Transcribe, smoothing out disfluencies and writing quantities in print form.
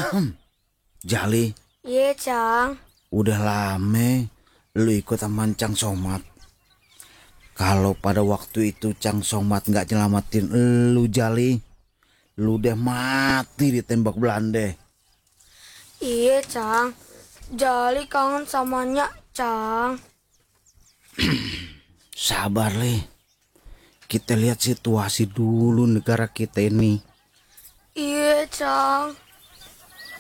Jali, Iya, Cang. udah lama lu ikut sama Cang Somad. Kalau pada waktu itu Cang Somad nggak nyelamatin lu, Jali, lu udah mati ditembak Belanda. Iya, Cang. Jali kangen samanya, Cang. Sabar, Li. Kita lihat situasi dulu negara kita ini. Iya, Cang.